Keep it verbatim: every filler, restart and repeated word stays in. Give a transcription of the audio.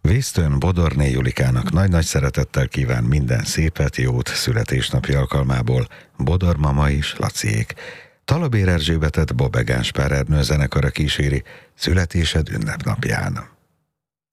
Vésztőn Bodorné Julikának nagy-nagy szeretettel kíván minden szépet, jót születésnapi alkalmából Bodor mama és Laciék. Talabér Erzsébetet Bobbe Gáspár Ernő zenekara kíséri születésed ünnepnapján.